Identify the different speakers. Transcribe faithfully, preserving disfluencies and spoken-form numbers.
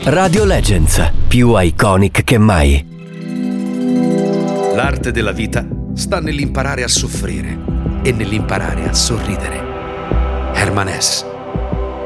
Speaker 1: Radio Legends, più iconic che mai.
Speaker 2: L'arte della vita sta nell'imparare a soffrire e nell'imparare a sorridere. Herman Hesse.